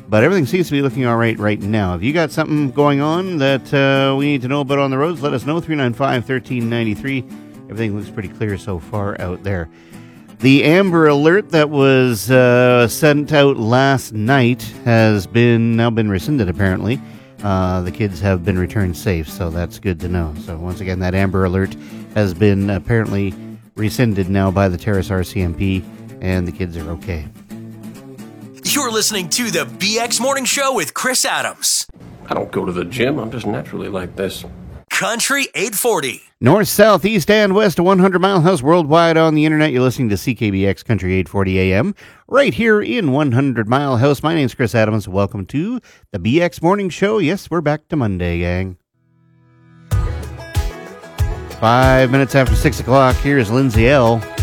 But everything seems to be looking all right now. If you got something going on that we need to know about on the roads, let us know. 395-1393. Everything looks pretty clear so far out there. The Amber Alert that was sent out last night has now been rescinded, apparently. The kids have been returned safe, so that's good to know. So once again, that Amber Alert has been apparently rescinded now by the Terrace RCMP, and the kids are okay. You're listening to the BX Morning Show with Chris Adams. I don't go to the gym. I'm just naturally like this. Country 840. North, south, east, and west, 100 Mile House worldwide on the internet. You're listening to CKBX Country 840 AM right here in 100 Mile House. My name's Chris Adams. Welcome to the BX Morning Show. Yes, we're back to Monday, gang. 5 minutes after 6 o'clock, here's Lindsay L.